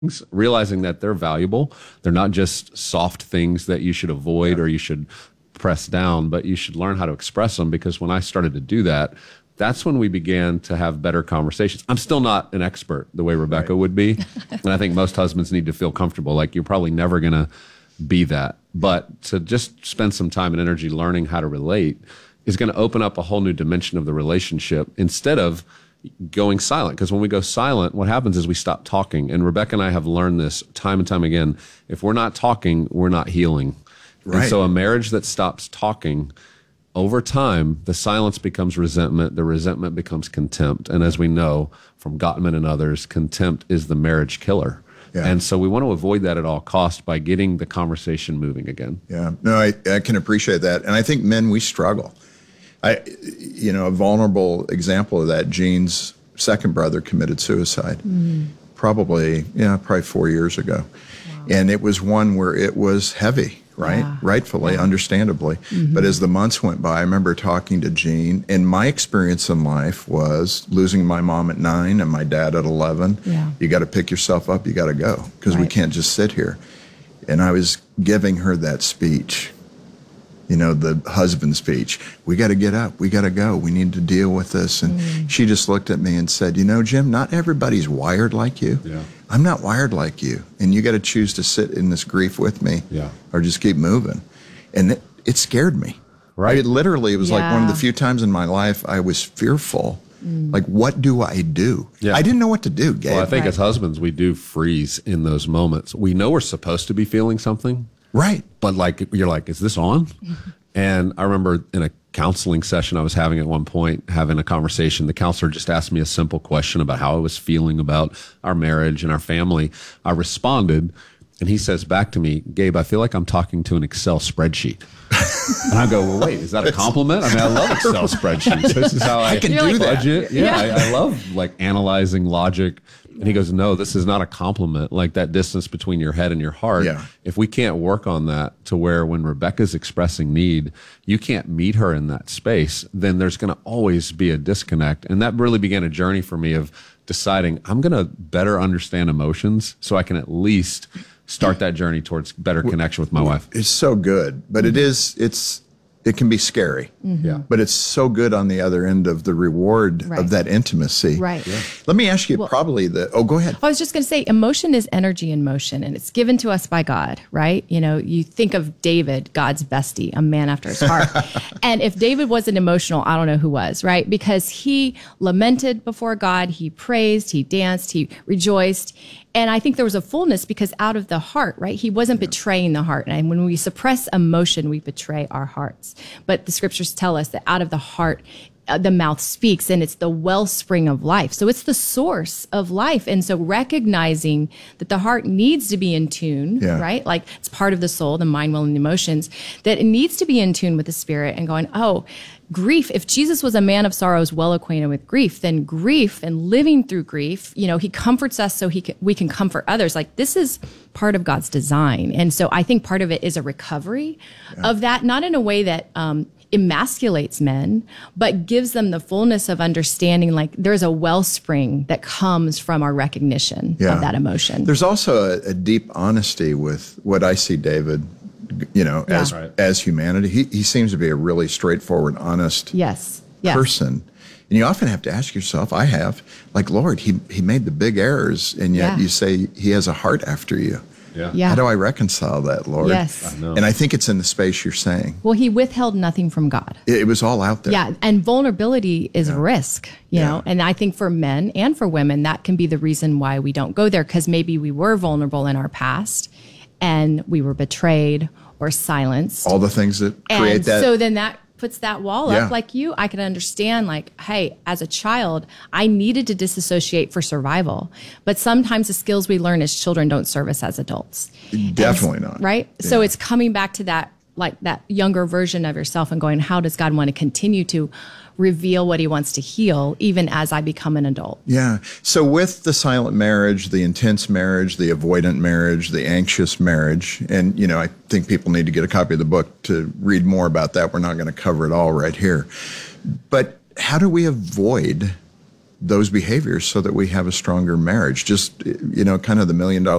realizing that they're valuable. They're not just soft things that you should avoid or you should press down, but you should learn how to express them, because when I started to do that, that's when we began to have better conversations. I'm still not an expert the way Rebecca would be. And I think most husbands need to feel comfortable. Like, you're probably never going to be that. But to just spend some time and energy learning how to relate is going to open up a whole new dimension of the relationship instead of going silent. Because when we go silent, what happens is we stop talking. And Rebecca and I have learned this time and time again. If we're not talking, we're not healing. Right. And so a marriage that stops talking, over time, the silence becomes resentment. The resentment becomes contempt. And as we know from Gottman and others, contempt is the marriage killer. Yeah. And so we want to avoid that at all costs by getting the conversation moving again. Yeah, no, I can appreciate that. And I think men, we struggle. A vulnerable example of that, Gene's second brother committed suicide, probably 4 years ago. Wow. And it was one where it was heavy, right? Yeah. Rightfully, understandably. Mm-hmm. But as the months went by, I remember talking to Gene, and my experience in life was losing my mom at 9 and my dad at 11. Yeah. You got to pick yourself up, you got to go, because we can't just sit here. And I was giving her that speech, the husband speech. We got to get up. We got to go. We need to deal with this. And she just looked at me and said, Jim, not everybody's wired like you. Yeah. I'm not wired like you. And you got to choose to sit in this grief with me or just keep moving. And it scared me. Right. It was like one of the few times in my life I was fearful. Like, what do I do? Yeah. I didn't know what to do, Gabe. Well, I think as husbands, we do freeze in those moments. We know we're supposed to be feeling something. Right. But you're like, is this on? And I remember in a counseling session I was having at one point, having a conversation, the counselor just asked me a simple question about how I was feeling about our marriage and our family. I responded, and he says back to me, Gabe, I feel like I'm talking to an Excel spreadsheet. And I go, well, wait, is that a compliment? I mean, I love Excel spreadsheets. This is how I can do budget. Yeah, I love analyzing logic. And he goes, no, this is not a compliment. Like, that distance between your head and your heart. Yeah. If we can't work on that to where when Rebecca's expressing need, you can't meet her in that space, then there's going to always be a disconnect. And that really began a journey for me of deciding I'm going to better understand emotions so I can at least start that journey towards better connection with my wife. It's so good, but it can be scary. Mm-hmm. Yeah. But it's so good on the other end of the reward of that intimacy. Right. Yeah. Let me ask you go ahead. I was just going to say, emotion is energy in motion, and it's given to us by God, right? You think of David, God's bestie, a man after his heart. And if David wasn't emotional, I don't know who was, right? Because he lamented before God, he praised, he danced, he rejoiced. And I think there was a fullness because out of the heart, right? He wasn't betraying the heart. And when we suppress emotion, we betray our hearts. But the scriptures tell us that out of the heart, the mouth speaks, and it's the wellspring of life. So it's the source of life. And so recognizing that the heart needs to be in tune, right? Like, it's part of the soul, the mind, will, and the emotions, that it needs to be in tune with the spirit and going, grief, if Jesus was a man of sorrows, well acquainted with grief, then grief and living through grief, he comforts us so we can comfort others. Like, this is part of God's design. And so I think part of it is a recovery of that, not in a way that emasculates men, but gives them the fullness of understanding, like, there's a wellspring that comes from our recognition of that emotion. There's also a deep honesty with what I see David, as humanity. He seems to be a really straightforward, honest person. And you often have to ask yourself, I have, like, Lord, he made the big errors, and yet you say he has a heart after you. Yeah. How do I reconcile that, Lord? Yes. I know. And I think it's in the space you're saying. Well, he withheld nothing from God. It was all out there. Yeah. And vulnerability is risk, you know, and I think for men and for women, that can be the reason why we don't go there, because maybe we were vulnerable in our past and we were betrayed or silenced. All the things that create that. So then that puts that wall up. Like I can understand, like, hey, as a child, I needed to disassociate for survival. But sometimes the skills we learn as children don't serve us as adults. Definitely not. Right? Yeah. So it's coming back to that, like, that younger version of yourself and going, how does God want to continue to reveal what he wants to heal, even as I become an adult? Yeah. So with the silent marriage, the intense marriage, the avoidant marriage, the anxious marriage, and, I think people need to get a copy of the book to read more about that. We're not going to cover it all right here. But how do we avoid those behaviors so that we have a stronger marriage. Just, kind of the $1 million